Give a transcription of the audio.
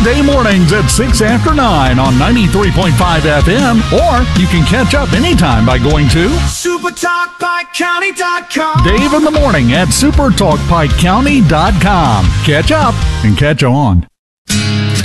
weekday mornings at 6 after 9 on 93.5 FM, or you can catch up anytime by going to supertalkpikecounty.com. Dave in the Morning at supertalkpikecounty.com. Catch up and catch on.